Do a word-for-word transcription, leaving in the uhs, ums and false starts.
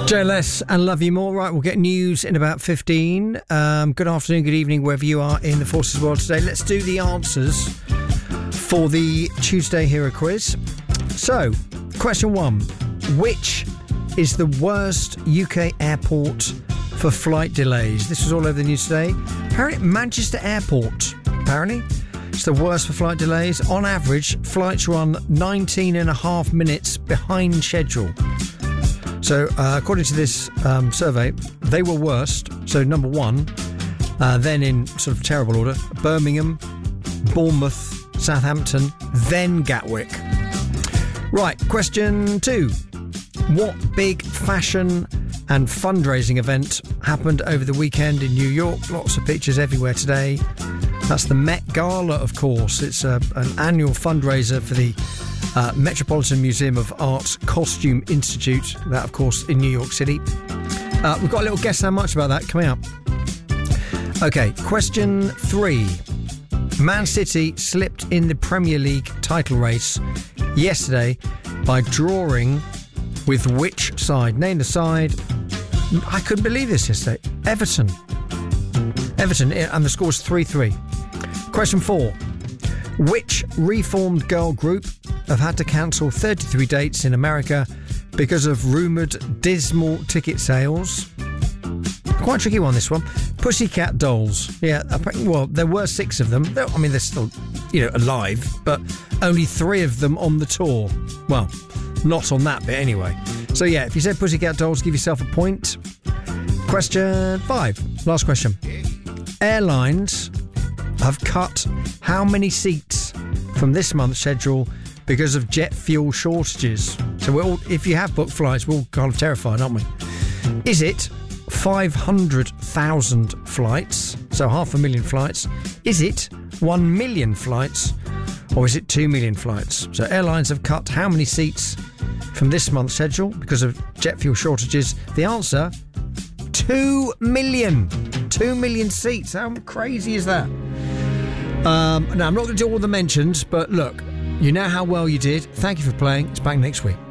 J L S and Love You More. Right, we'll get news in about fifteen. Um, good afternoon, good evening, wherever you are in the Forces world today. Let's do the answers for the Tuesday Hero Quiz. So, question one. Which is the worst U K airport for flight delays? This was all over the news today. Apparently, Manchester Airport, apparently, it's the worst for flight delays. On average, flights run nineteen and a half minutes behind schedule. So, uh, according to this um, survey, they were worst. So, number one, uh, then in sort of terrible order, Birmingham, Bournemouth, Southampton, then Gatwick. Right, question two. What big fashion and fundraising event happened over the weekend in New York? Lots of pictures everywhere today. That's the Met Gala, of course. It's a, an annual fundraiser for the Uh, Metropolitan Museum of Art's Costume Institute, that of course in New York City. Uh, we've got a little guess how much about that coming up. Okay, question three. Man City slipped in the Premier League title race yesterday by drawing with which side? Name the side. I couldn't believe this yesterday. Everton. Everton, and the score's three three. Question four. Which reformed girl group have had to cancel thirty-three dates in America because of rumoured dismal ticket sales? Quite a tricky one, this one. Pussycat Dolls. Yeah, well, there were six of them. They're, I mean, they're still, you know, alive, but only three of them on the tour. Well, not on that bit anyway. So, yeah, if you said Pussycat Dolls, give yourself a point. Question five. Last question. Airlines have cut how many seats from this month's schedule because of jet fuel shortages? So we're all, if you have booked flights, we're all kind of terrified, aren't we? Is it five hundred thousand flights, so half a million flights? Is it one million flights? Or is it two million flights? So airlines have cut how many seats from this month's schedule because of jet fuel shortages? The answer, two million. two million seats. How crazy is that? Um, now, I'm not going to do all the mentions, but look, you know how well you did. Thank you for playing. It's back next week.